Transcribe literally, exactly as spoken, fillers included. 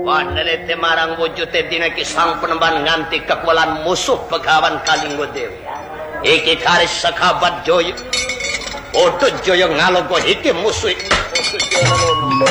Wah nelete marang wujute dina ki sang penemban nganti kekualan musuh pegawan Kalinggo Dewi. Iki karis sekabat joyo. Odo joyo ngalogo iki musuh.